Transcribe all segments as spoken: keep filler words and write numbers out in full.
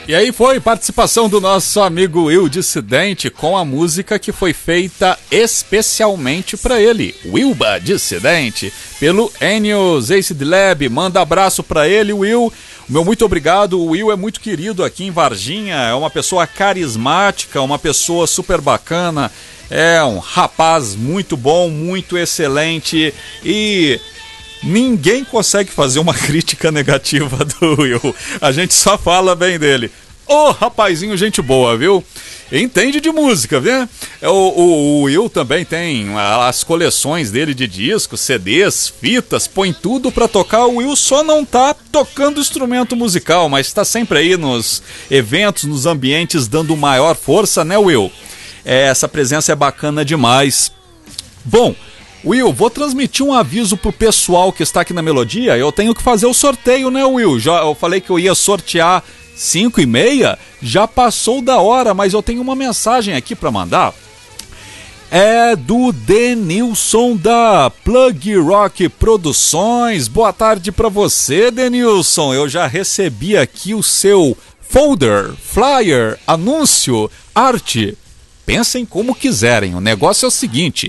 E aí foi participação do nosso amigo Will Dissidente com a música que foi feita especialmente para ele, Wilba Dissidente, pelo Enios Acid Lab. Manda abraço para ele, Will. Meu muito obrigado. O Will é muito querido aqui em Varginha, é uma pessoa carismática, uma pessoa super bacana, é um rapaz muito bom, muito excelente e ninguém consegue fazer uma crítica negativa do Will. A gente só fala bem dele. Ô, oh, rapazinho, gente boa, viu? Entende de música, viu? O, o, o Will também tem as coleções dele de discos, C Ds, fitas, põe tudo pra tocar. O Will só não tá tocando instrumento musical, mas tá sempre aí nos eventos, nos ambientes, dando maior força, né, Will? É, essa presença é bacana demais. Bom, Will, vou transmitir um aviso pro pessoal que está aqui na Melodia. Eu tenho que fazer o sorteio, né, Will? Já, eu falei que eu ia sortear cinco e meia, já passou da hora, mas eu tenho uma mensagem aqui para mandar. É do Denilson da Plug Rock Produções. Boa tarde para você, Denilson. Eu já recebi aqui o seu folder, flyer, anúncio, arte. Pensem como quiserem. O negócio é o seguinte: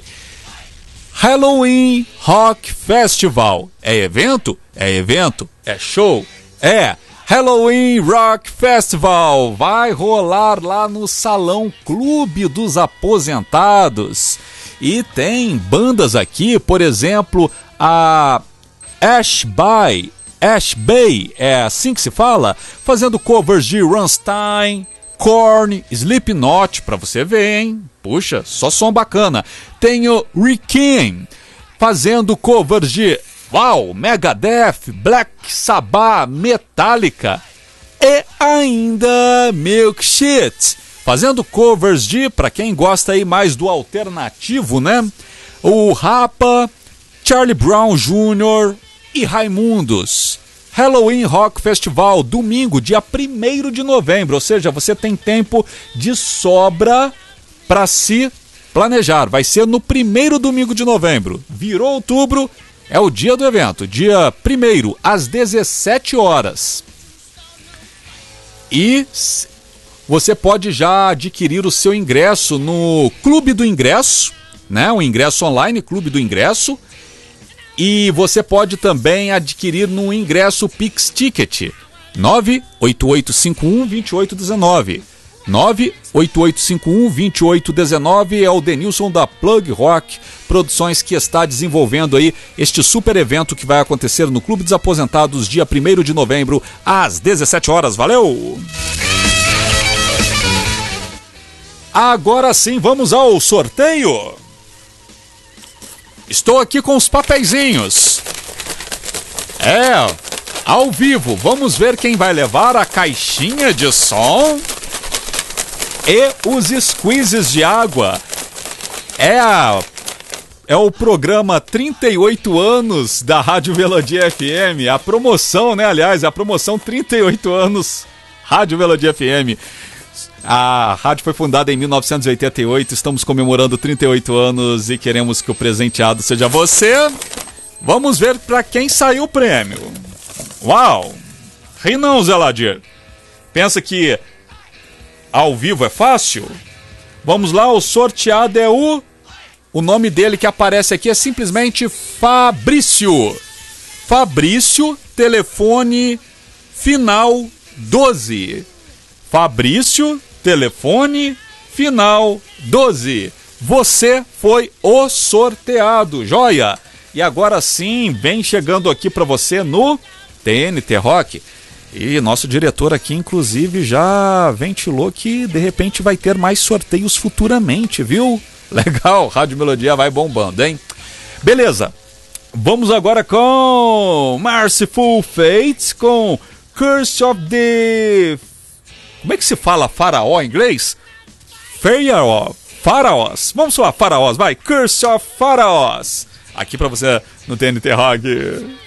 Halloween Rock Festival. É evento? É evento. É show? É. Halloween Rock Festival vai rolar lá no Salão Clube dos Aposentados. E tem bandas aqui, por exemplo, a Ash Bay, Ash Bay, é assim que se fala, fazendo covers de Rammstein, Korn, Slipknot, pra você ver, hein? Puxa, só som bacana. Tem o Rick fazendo covers de Uau, Megadeth, Black Sabbath, Metallica e ainda Milkshit, fazendo covers de, pra quem gosta aí mais do alternativo, né? O Rapa, Charlie Brown Júnior e Raimundos. Halloween Rock Festival, domingo, dia primeiro de novembro, ou seja, você tem tempo de sobra para se planejar. Vai ser no primeiro domingo de novembro. Virou outubro, é o dia do evento, dia primeiro, às dezessete horas. E você pode já adquirir o seu ingresso no Clube do Ingresso, né? O ingresso online, Clube do Ingresso. E você pode também adquirir no ingresso Pix Ticket, nove oito oito cinco um, dois oito um nove. nove oito oito cinco um, dois oito um nove é o Denilson da Plug Rock Produções que está desenvolvendo aí este super evento que vai acontecer no Clube dos Aposentados dia primeiro de novembro às dezessete horas. Valeu! Agora sim, vamos ao sorteio. Estou aqui com os papeizinhos. É, ao vivo, vamos ver quem vai levar a caixinha de som e os squeezes de água. É a, é o programa trinta e oito anos da Rádio Melodia F M. A promoção, né? Aliás, a promoção trinta e oito anos Rádio Melodia F M. A rádio foi fundada em mil novecentos e oitenta e oito. Estamos comemorando trinta e oito anos e queremos que o presenteado seja você. Vamos ver para quem saiu o prêmio. Uau! Ri não, Zé Ladir. Pensa que ao vivo é fácil? Vamos lá, o sorteado é o... O nome dele que aparece aqui é simplesmente Fabrício. Fabrício, telefone final doze. Fabrício, telefone final doze. Você foi o sorteado, joia? E agora sim, vem chegando aqui para você no T N T Rock. E nosso diretor aqui, inclusive, já ventilou que de repente vai ter mais sorteios futuramente, viu? Legal, Rádio Melodia vai bombando, hein? Beleza, vamos agora com Merciful Fates, com Curse of the... Como é que se fala faraó em inglês? Pharaoh, Faraós. Vamos falar faraós, vai. Curse of Faraós. Aqui pra você no T N T Rock.